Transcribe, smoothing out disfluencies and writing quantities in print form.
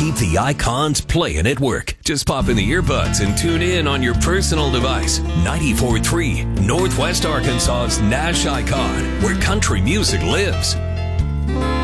Keep the icons playing at work. Just pop in the earbuds and tune in on your personal device. 94.3 Northwest Arkansas's Nash Icon, where country music lives.